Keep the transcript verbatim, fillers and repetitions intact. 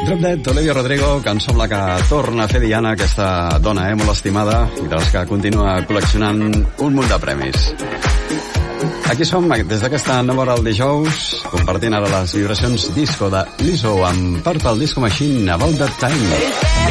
Drop Dead, Olivia Rodrigo, cançó amb la que torna a fer Diana, aquesta dona, eh, molt estimada, i de les que continua col·leccionant un munt de premis. Aquí som, des d'aquesta nova hora del dijous, compartint ara les vibracions disco de Lizzo amb Purple Disco Machine, About That Time.